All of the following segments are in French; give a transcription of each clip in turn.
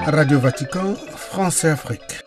Radio Vatican, France et Afrique.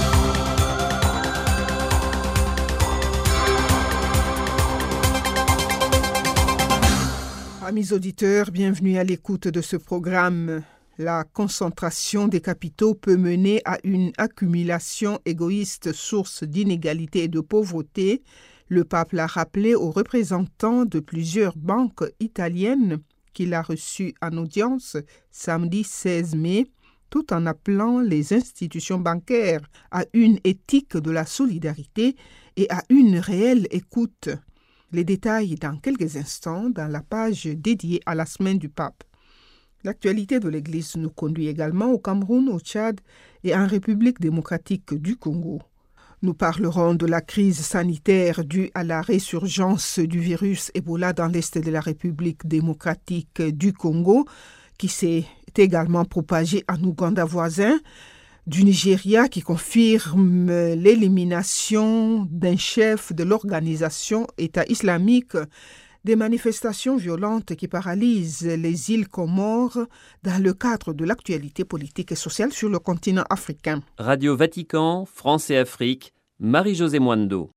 Amis auditeurs, bienvenue à l'écoute de ce programme. La concentration des capitaux peut mener à une accumulation égoïste, source d'inégalité et de pauvreté. Le pape l'a rappelé aux représentants de plusieurs banques italiennes qu'il a reçus en audience samedi 16 mai, tout en appelant les institutions bancaires à une éthique de la solidarité et à une réelle écoute. Les détails dans quelques instants dans la page dédiée à la semaine du pape. L'actualité de l'Église nous conduit également au Cameroun, au Tchad et en République démocratique du Congo. Nous parlerons de la crise sanitaire due à la résurgence du virus Ebola dans l'est de la République démocratique du Congo, qui s'est également propagé en Ouganda voisin, du Nigeria qui confirme l'élimination d'un chef de l'organisation État islamique, des manifestations violentes qui paralysent les îles Comores dans le cadre de l'actualité politique et sociale sur le continent africain. Radio Vatican, France et Afrique, Marie-Josée Mwando.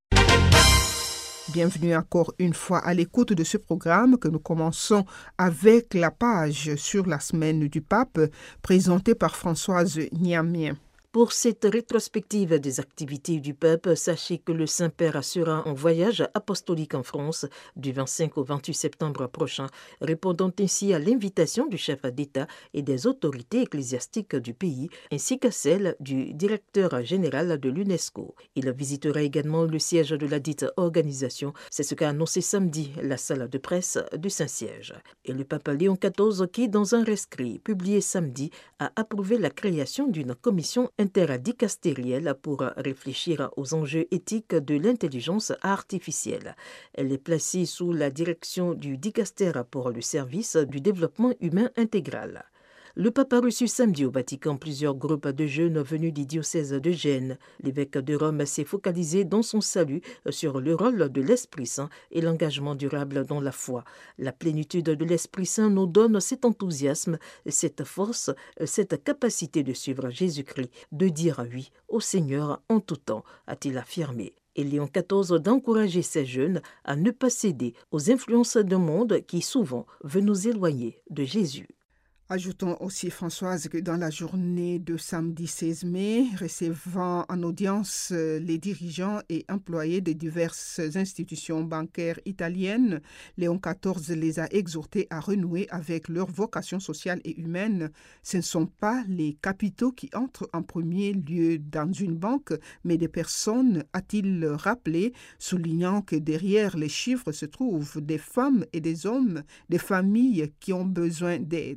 Bienvenue encore une fois à l'écoute de ce programme que nous commençons avec la page sur la semaine du pape présentée par Françoise Niamien. Pour cette rétrospective des activités du pape, sachez que le Saint-Père sera en voyage apostolique en France du 25 au 28 septembre prochain, répondant ainsi à l'invitation du chef d'État et des autorités ecclésiastiques du pays, ainsi qu'à celle du directeur général de l'UNESCO. Il visitera également le siège de la dite organisation, c'est ce qu'a annoncé samedi la salle de presse du Saint-Siège. Et le pape Léon XIV, qui dans un rescrit publié samedi, a approuvé la création d'une commission interdicastérielle pour réfléchir aux enjeux éthiques de l'intelligence artificielle. Elle est placée sous la direction du dicastère pour le service du développement humain intégral. Le pape a reçu samedi au Vatican plusieurs groupes de jeunes venus du diocèse de Gênes. L'évêque de Rome s'est focalisé dans son salut sur le rôle de l'Esprit Saint et l'engagement durable dans la foi. La plénitude de l'Esprit Saint nous donne cet enthousiasme, cette force, cette capacité de suivre Jésus-Christ, de dire oui au Seigneur en tout temps, a-t-il affirmé. Et Léon XIV d'encourager ces jeunes à ne pas céder aux influences d'un monde qui souvent veut nous éloigner de Jésus. Ajoutons aussi, Françoise, que dans la journée de samedi 16 mai, recevant en audience les dirigeants et employés de diverses institutions bancaires italiennes, Léon XIV les a exhortés à renouer avec leur vocation sociale et humaine. Ce ne sont pas les capitaux qui entrent en premier lieu dans une banque, mais des personnes, a-t-il rappelé, soulignant que derrière les chiffres se trouvent des femmes et des hommes, des familles qui ont besoin d'aide.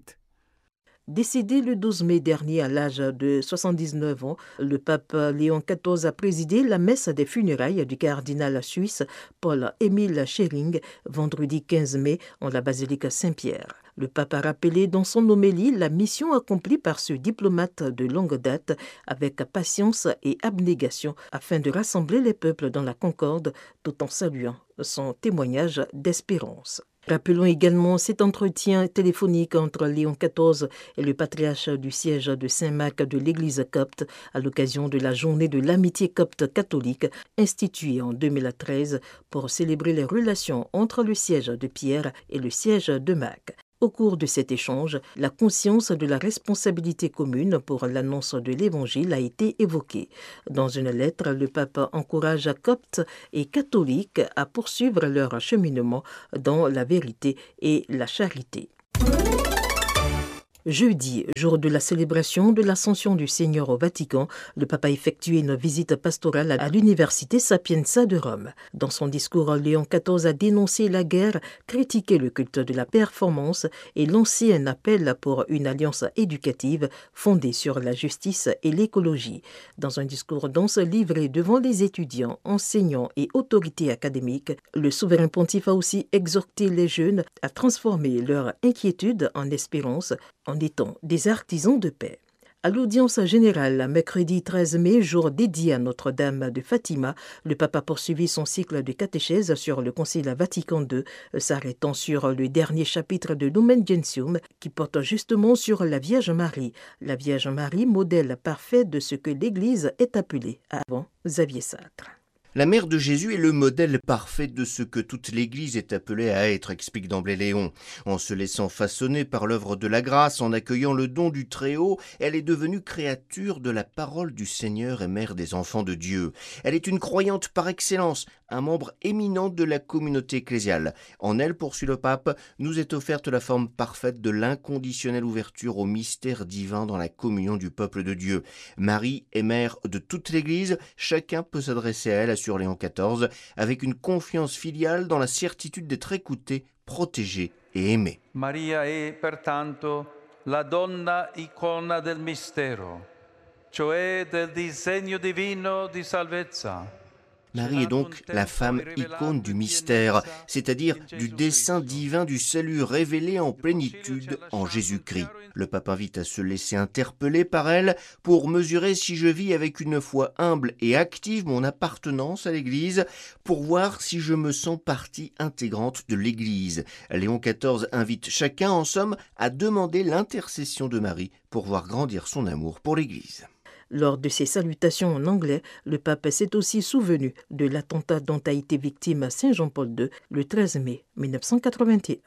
Décédé le 12 mai dernier à l'âge de 79 ans, le pape Léon XIV a présidé la messe des funérailles du cardinal suisse Paul-Émile Schering vendredi 15 mai en la basilique Saint-Pierre. Le pape a rappelé dans son homélie la mission accomplie par ce diplomate de longue date avec patience et abnégation afin de rassembler les peuples dans la concorde tout en saluant son témoignage d'espérance. Rappelons également cet entretien téléphonique entre Léon XIV et le patriarche du siège de Saint-Marc de l'Église copte à l'occasion de la journée de l'amitié copte catholique instituée en 2013 pour célébrer les relations entre le siège de Pierre et le siège de Marc. Au cours de cet échange, la conscience de la responsabilité commune pour l'annonce de l'Évangile a été évoquée. Dans une lettre, le pape encourage coptes et catholiques à poursuivre leur cheminement dans la vérité et la charité. Jeudi, jour de la célébration de l'Ascension du Seigneur au Vatican, le pape a effectué une visite pastorale à l'université Sapienza de Rome. Dans son discours, Léon XIV a dénoncé la guerre, critiqué le culte de la performance et lancé un appel pour une alliance éducative fondée sur la justice et l'écologie. Dans un discours dense livré devant les étudiants, enseignants et autorités académiques, le souverain pontife a aussi exhorté les jeunes à transformer leur inquiétude en espérance en étant des artisans de paix. À l'audience générale, mercredi 13 mai, jour dédié à Notre-Dame de Fatima, le pape a poursuivi son cycle de catéchèse sur le Concile Vatican II, s'arrêtant sur le dernier chapitre de Lumen Gentium qui porte justement sur la Vierge Marie. La Vierge Marie, modèle parfait de ce que l'Église est appelée avant Xavier Sartre. La mère de Jésus est le modèle parfait de ce que toute l'Église est appelée à être, explique d'emblée Léon. En se laissant façonner par l'œuvre de la grâce, en accueillant le don du Très-Haut, elle est devenue créature de la parole du Seigneur et mère des enfants de Dieu. Elle est une croyante par excellence, un membre éminent de la communauté ecclésiale. En elle, poursuit le pape, nous est offerte la forme parfaite de l'inconditionnelle ouverture au mystère divin dans la communion du peuple de Dieu. Marie est mère de toute l'Église, chacun peut s'adresser à elle, assure Léon XIV, avec une confiance filiale dans la certitude d'être écouté, protégé et aimé. Maria è pertanto la donna icona del mistero, cioè del disegno divino di salvezza. Marie est donc la femme icône du mystère, c'est-à-dire du dessein divin du salut révélé en plénitude en Jésus-Christ. Le pape invite à se laisser interpeller par elle pour mesurer si je vis avec une foi humble et active mon appartenance à l'Église, pour voir si je me sens partie intégrante de l'Église. Léon XIV invite chacun, en somme, à demander l'intercession de Marie pour voir grandir son amour pour l'Église. Lors de ses salutations en anglais, le pape s'est aussi souvenu de l'attentat dont a été victime Saint Jean-Paul II le 13 mai 1981.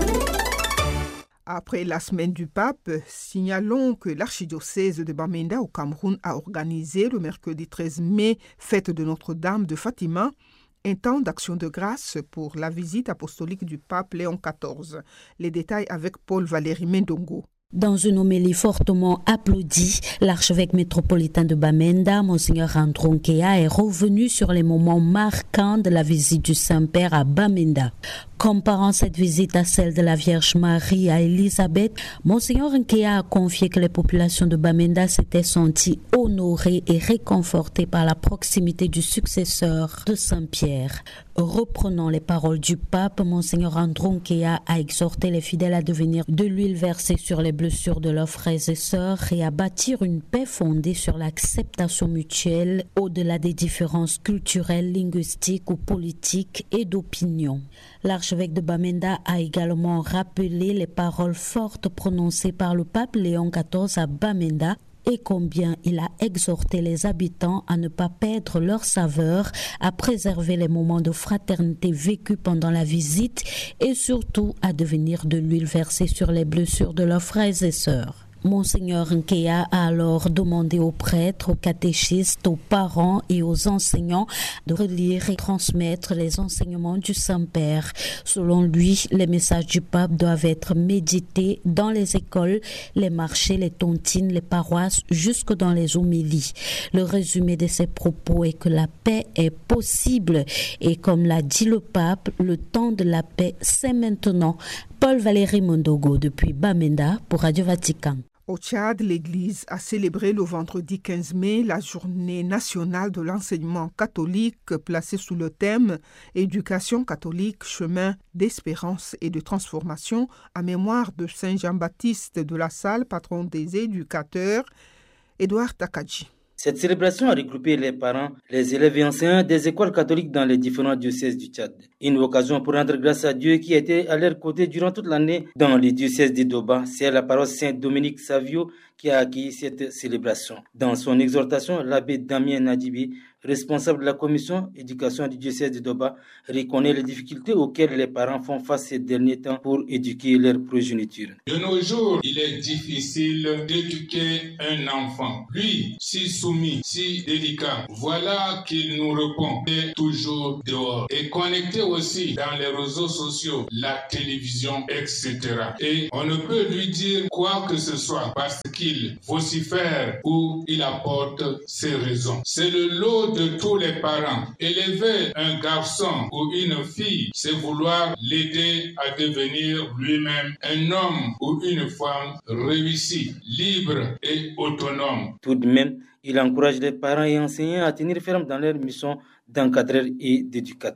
Après la semaine du pape, signalons que l'archidiocèse de Bamenda au Cameroun a organisé le mercredi 13 mai, fête de Notre-Dame de Fatima, un temps d'action de grâce pour la visite apostolique du pape Léon XIV. Les détails avec Paul-Valéry Mendongo. Dans une homélie fortement applaudie, l'archevêque métropolitain de Bamenda, Monseigneur Andronkea, est revenu sur les moments marquants de la visite du Saint-Père à Bamenda. Comparant cette visite à celle de la Vierge Marie à Élisabeth, Monseigneur Nkea a confié que les populations de Bamenda s'étaient senties honorées et réconfortées par la proximité du successeur de Saint-Pierre. Reprenant les paroles du pape, Monseigneur Andronkea a exhorté les fidèles à devenir de l'huile versée sur les blessures de leurs frères et sœurs et à bâtir une paix fondée sur l'acceptation mutuelle au-delà des différences culturelles, linguistiques ou politiques et d'opinion. L'archevêque de Bamenda a également rappelé les paroles fortes prononcées par le pape Léon XIV à Bamenda et combien il a exhorté les habitants à ne pas perdre leur saveur, à préserver les moments de fraternité vécus pendant la visite et surtout à devenir de l'huile versée sur les blessures de leurs frères et sœurs. Monseigneur Nkea a alors demandé aux prêtres, aux catéchistes, aux parents et aux enseignants de relire et transmettre les enseignements du Saint-Père. Selon lui, les messages du pape doivent être médités dans les écoles, les marchés, les tontines, les paroisses, jusque dans les homélies. Le résumé de ses propos est que la paix est possible et comme l'a dit le pape, le temps de la paix, c'est maintenant. Paul-Valéry Mendongo depuis Bamenda pour Radio Vatican. Au Tchad, l'Église a célébré le vendredi 15 mai la journée nationale de l'enseignement catholique placée sous le thème « Éducation catholique, chemin d'espérance et de transformation » à mémoire de Saint Jean-Baptiste de la Salle, patron des éducateurs, Édouard Takadji. Cette célébration a regroupé les parents, les élèves et enseignants des écoles catholiques dans les différents diocèses du Tchad. Une occasion pour rendre grâce à Dieu qui a été à leur côté durant toute l'année dans les diocèses de Doba. C'est la paroisse Saint-Dominique Savio qui a accueilli cette célébration. Dans son exhortation, l'abbé Damien Nadibi, responsable de la commission éducation du diocèse de Doba, reconnaît les difficultés auxquelles les parents font face ces derniers temps pour éduquer leur progéniture. De nos jours, il est difficile d'éduquer un enfant. Lui, si soumis, si délicat, voilà qu'il nous répond. Il est toujours dehors. Et connecté aussi dans les réseaux sociaux, la télévision, etc. Et on ne peut lui dire quoi que ce soit parce qu'il vocifère ou il apporte ses raisons. C'est le lot de tous les parents. Élever un garçon ou une fille, c'est vouloir l'aider à devenir lui-même un homme ou une femme réussi, libre et autonome. Tout de même, il encourage les parents et enseignants à tenir ferme dans leur mission d'encadreur et d'éducateur.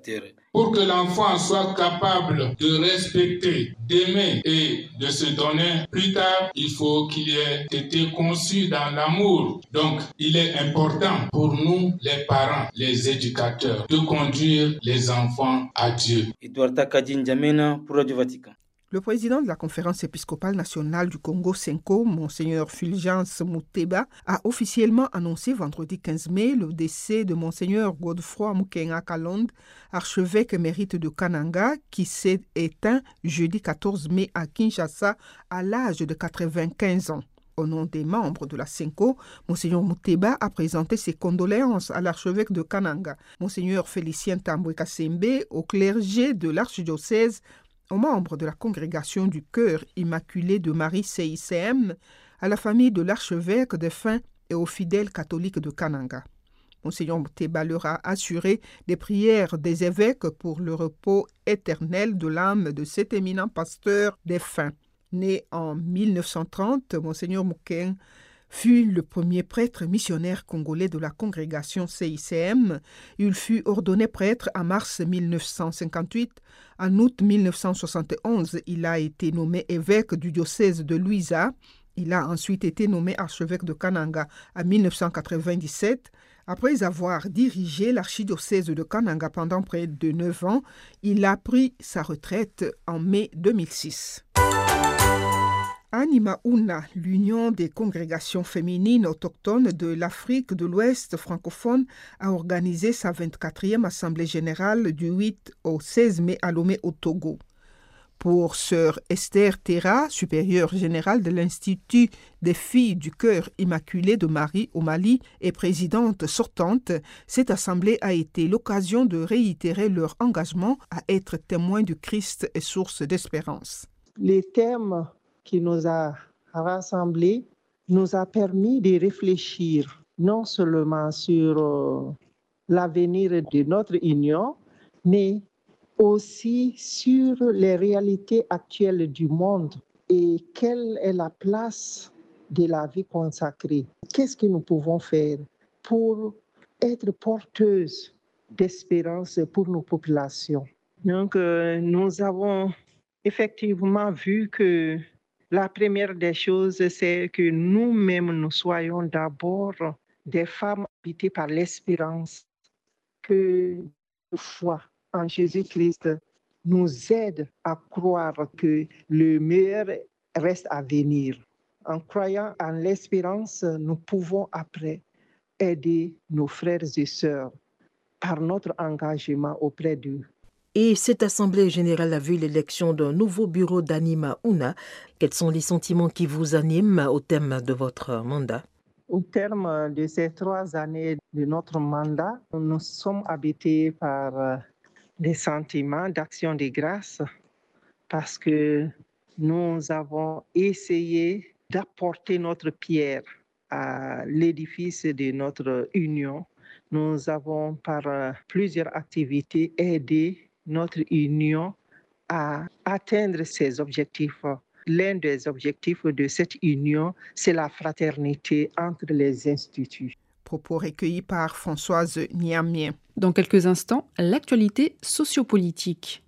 pour que l'enfant soit capable de respecter, d'aimer et de se donner plus tard, il faut qu'il ait été conçu dans l'amour. Donc, il est important pour nous, les parents, les éducateurs, de conduire les enfants à Dieu. Edouard Takadine Djamena pour Radio Vatican. Le président de la Conférence épiscopale nationale du Congo, Senko, Monseigneur Fulgence Muteba, a officiellement annoncé vendredi 15 mai le décès de Monseigneur Godefroy Mukenga Kalonde, archevêque émérite de Kananga, qui s'est éteint jeudi 14 mai à Kinshasa à l'âge de 95 ans. Au nom des membres de la Senko, Monseigneur Muteba a présenté ses condoléances à l'archevêque de Kananga, Monseigneur Félicien Tambwe Kasembe, au clergé de l'archidiocèse, aux membres de la congrégation du Cœur Immaculé de Marie CICM, à la famille de l'archevêque défunt et aux fidèles catholiques de Kananga. Monseigneur Muteba leur a assuré des prières des évêques pour le repos éternel de l'âme de cet éminent pasteur défunt. Né en 1930, Monseigneur Mukenga fut le premier prêtre missionnaire congolais de la congrégation CICM. Il fut ordonné prêtre en mars 1958. En août 1971, il a été nommé évêque du diocèse de Luiza. Il a ensuite été nommé archevêque de Kananga en 1997. Après avoir dirigé l'archidiocèse de Kananga pendant près de 9 ans, il a pris sa retraite en mai 2006. Anima Una, l'Union des congrégations féminines autochtones de l'Afrique de l'Ouest francophone, a organisé sa 24e Assemblée générale du 8 au 16 mai à Lomé au Togo. Pour sœur Esther Terra, supérieure générale de l'Institut des filles du Cœur Immaculé de Marie au Mali et présidente sortante, cette assemblée a été l'occasion de réitérer leur engagement à être témoins du Christ et source d'espérance. Les thèmes qui nous a rassemblés nous a permis de réfléchir non seulement sur l'avenir de notre union, mais aussi sur les réalités actuelles du monde et quelle est la place de la vie consacrée. Qu'est-ce que nous pouvons faire pour être porteuses d'espérance pour nos populations? Donc, nous avons effectivement vu que la première des choses, c'est que nous-mêmes, nous soyons d'abord des femmes habitées par l'espérance, que la foi en Jésus-Christ nous aide à croire que le meilleur reste à venir. En croyant en l'espérance, nous pouvons après aider nos frères et sœurs par notre engagement auprès d'eux. Et cette Assemblée générale a vu l'élection d'un nouveau bureau d'Anima Una. Quels sont les sentiments qui vous animent au terme de votre mandat? Au terme de ces 3 années de notre mandat, nous sommes habités par des sentiments d'action de grâce parce que nous avons essayé d'apporter notre pierre à l'édifice de notre union. Nous avons par plusieurs activités aidé notre union à atteindre ses objectifs. L'un des objectifs de cette union, c'est la fraternité entre les instituts. Propos recueillis par Françoise Niamien. Dans quelques instants, l'actualité sociopolitique.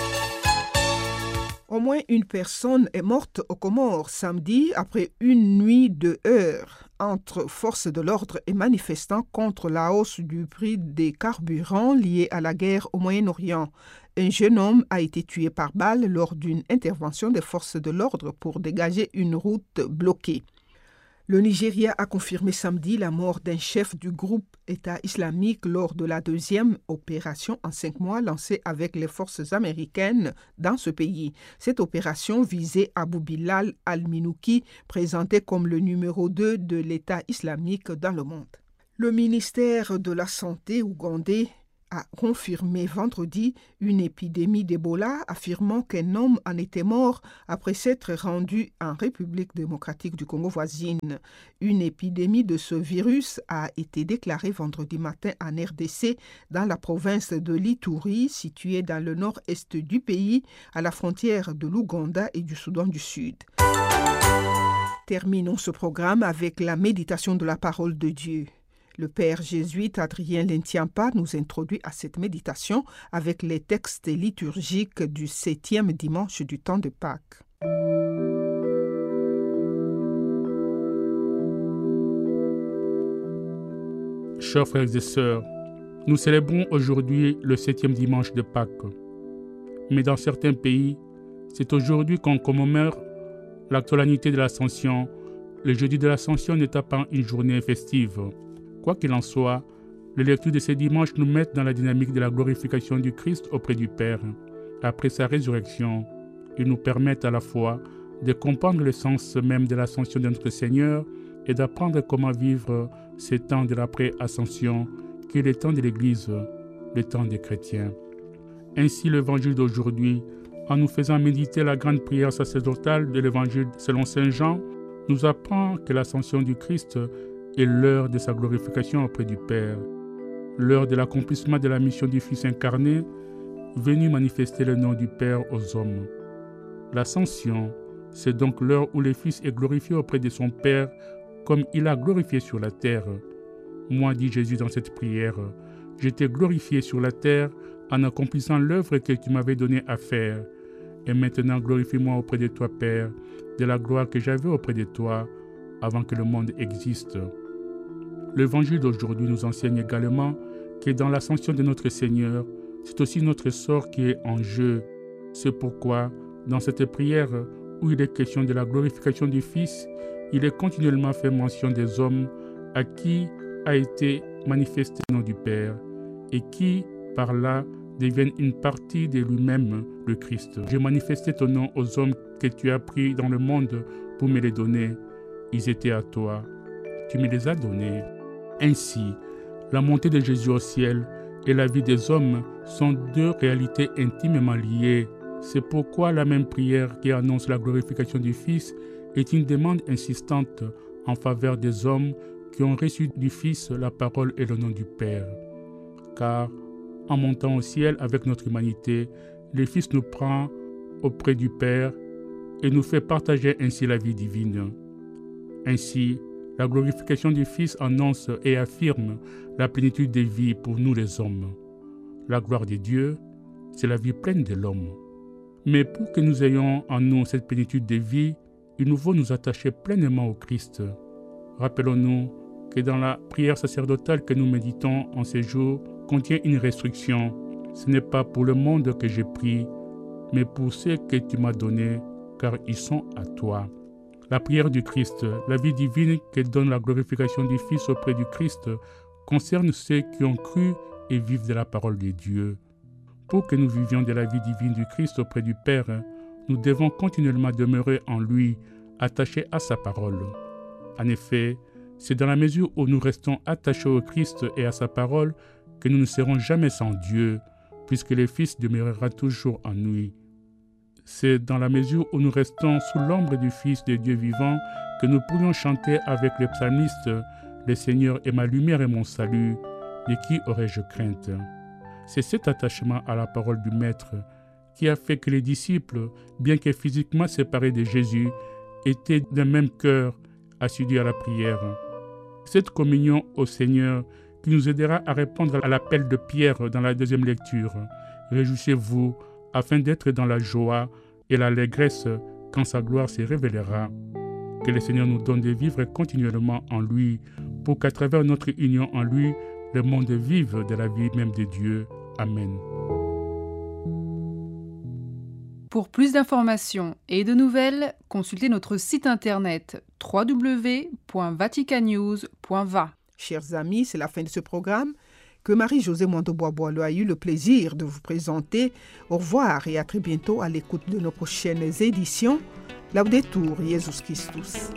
Au moins une personne est morte aux Comores samedi après une nuit de heurts entre forces de l'ordre et manifestants contre la hausse du prix des carburants liés à la guerre au Moyen-Orient. Un jeune homme a été tué par balle lors d'une intervention des forces de l'ordre pour dégager une route bloquée. Le Nigeria a confirmé samedi la mort d'un chef du groupe État islamique lors de la 2e opération en 5 mois lancée avec les forces américaines dans ce pays. Cette opération visait Abu Bilal al-Minouki, présenté comme le numéro 2 de l'État islamique dans le monde. Le ministère de la Santé ougandais a confirmé vendredi une épidémie d'Ebola, affirmant qu'un homme en était mort après s'être rendu en République démocratique du Congo voisine. Une épidémie de ce virus a été déclarée vendredi matin en RDC dans la province de l'Ituri, située dans le nord-est du pays, à la frontière de l'Ouganda et du Soudan du Sud. Terminons ce programme avec la méditation de la parole de Dieu. Le père jésuite Adrien Lentiampa nous introduit à cette méditation avec les textes liturgiques du 7e dimanche du temps de Pâques. Chers frères et sœurs, nous célébrons aujourd'hui le 7e dimanche de Pâques. Mais dans certains pays, c'est aujourd'hui qu'on commémore la solennité de l'Ascension, le jeudi de l'Ascension n'étant pas une journée festive. Quoi qu'il en soit, les lectures de ces dimanches nous mettent dans la dynamique de la glorification du Christ auprès du Père. Après sa résurrection, ils nous permettent à la fois de comprendre le sens même de l'Ascension de notre Seigneur et d'apprendre comment vivre ces temps de l'après-Ascension, qui est le temps de l'Église, le temps des chrétiens. Ainsi, l'Évangile d'aujourd'hui, en nous faisant méditer la grande prière sacerdotale de l'Évangile selon Saint Jean, nous apprend que l'Ascension du Christ est l'heure de sa glorification auprès du Père, l'heure de l'accomplissement de la mission du Fils incarné, venu manifester le nom du Père aux hommes. L'Ascension, c'est donc l'heure où le Fils est glorifié auprès de son Père comme il a glorifié sur la terre. Moi, dit Jésus dans cette prière, je t'ai glorifié sur la terre en accomplissant l'œuvre que tu m'avais donnée à faire. Et maintenant, glorifie-moi auprès de toi, Père, de la gloire que j'avais auprès de toi avant que le monde existe. L'Évangile d'aujourd'hui nous enseigne également que dans l'ascension de notre Seigneur, c'est aussi notre sort qui est en jeu. C'est pourquoi, dans cette prière où il est question de la glorification du Fils, il est continuellement fait mention des hommes à qui a été manifesté le nom du Père et qui, par là, deviennent une partie de lui-même, le Christ. J'ai manifesté ton nom aux hommes que tu as pris dans le monde pour me les donner. Ils étaient à toi. Tu me les as donnés. Ainsi, la montée de Jésus au ciel et la vie des hommes sont deux réalités intimement liées. C'est pourquoi la même prière qui annonce la glorification du Fils est une demande insistante en faveur des hommes qui ont reçu du Fils la parole et le nom du Père. Car, en montant au ciel avec notre humanité, le Fils nous prend auprès du Père et nous fait partager ainsi la vie divine. Ainsi, la glorification du Fils annonce et affirme la plénitude des vies pour nous les hommes. La gloire de Dieu, c'est la vie pleine de l'homme. Mais pour que nous ayons en nous cette plénitude de vie, il nous faut nous attacher pleinement au Christ. Rappelons-nous que dans la prière sacerdotale que nous méditons en ces jours contient une restriction. Ce n'est pas pour le monde que j'ai prie, mais pour ceux que tu m'as donnés, car ils sont à toi. La prière du Christ, la vie divine que donne la glorification du Fils auprès du Christ, concerne ceux qui ont cru et vivent de la parole de Dieu. Pour que nous vivions de la vie divine du Christ auprès du Père, nous devons continuellement demeurer en lui, attachés à sa parole. En effet, c'est dans la mesure où nous restons attachés au Christ et à sa parole que nous ne serons jamais sans Dieu, puisque le Fils demeurera toujours en nous. C'est dans la mesure où nous restons sous l'ombre du Fils de Dieu vivant que nous pourrions chanter avec les psalmistes « Le Seigneur est ma lumière et mon salut, de qui aurais-je crainte ?» C'est cet attachement à la parole du Maître qui a fait que les disciples, bien que physiquement séparés de Jésus, étaient d'un même cœur, assidus à la prière. Cette communion au Seigneur qui nous aidera à répondre à l'appel de Pierre dans la deuxième lecture. Réjouissez-vous afin d'être dans la joie et l'allégresse quand sa gloire se révélera. Que le Seigneur nous donne de vivre continuellement en lui pour qu'à travers notre union en lui, le monde vive de la vie même de Dieu. Amen. Pour plus d'informations et de nouvelles, consultez notre site internet www.vaticannews.va. Chers amis, c'est la fin de ce programme que Marie-Josée Mondo-Bois-Boileau a eu le plaisir de vous présenter. Au revoir et à très bientôt à l'écoute de nos prochaines éditions. Laudetur Jesus Christus.